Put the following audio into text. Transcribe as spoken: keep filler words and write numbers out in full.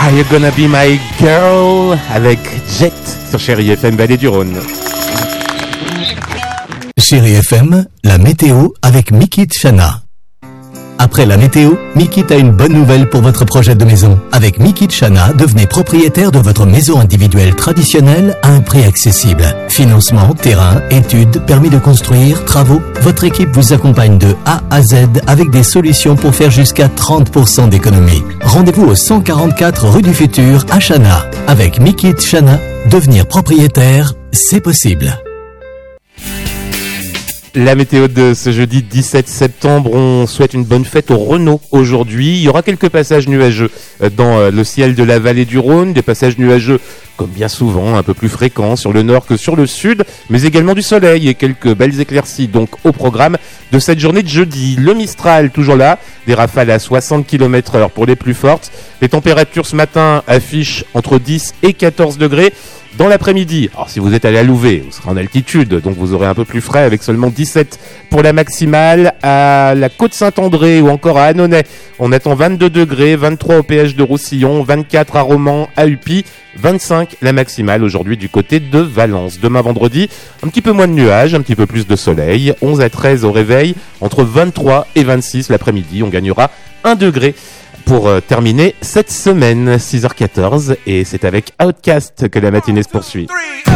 Are You Gonna Be My Girl avec Jet sur Chérie F M Vallée du Rhône. Chérie F M, la météo avec Mikit Chana. Après la météo, Mikit a une bonne nouvelle pour votre projet de maison. Avec Mikit Chana, devenez propriétaire de votre maison individuelle traditionnelle à un prix accessible. Financement, terrain, études, permis de construire, travaux. Votre équipe vous accompagne de A à Z avec des solutions pour faire jusqu'à trente pour cent d'économie. Rendez-vous au cent quarante-quatre rue du Futur à Chana. Avec Mikit Chana, devenir propriétaire, c'est possible. La météo de ce jeudi dix-sept septembre, on souhaite une bonne fête au Renault aujourd'hui. Il y aura quelques passages nuageux dans le ciel de la vallée du Rhône, des passages nuageux comme bien souvent, un peu plus fréquents sur le nord que sur le sud, mais également du soleil et quelques belles éclaircies donc au programme de cette journée de jeudi. Le Mistral toujours là, des rafales à soixante kilomètres heure pour les plus fortes. Les températures ce matin affichent entre dix et quatorze degrés. Dans l'après-midi, alors si vous êtes allé à Louvet, vous serez en altitude, donc vous aurez un peu plus frais avec seulement dix-sept pour la maximale. À la Côte-Saint-André ou encore à Annonay, on attend vingt-deux degrés, vingt-trois au péage de Roussillon, vingt-quatre à Romans, à Upi, vingt-cinq la maximale aujourd'hui du côté de Valence. Demain vendredi, un petit peu moins de nuages, un petit peu plus de soleil, onze à treize au réveil, entre vingt-trois et vingt-six l'après-midi, on gagnera un degré. Pour euh, terminer cette semaine, six heures quatorze, et c'est avec Outcast que la matinée se poursuit. Two, three,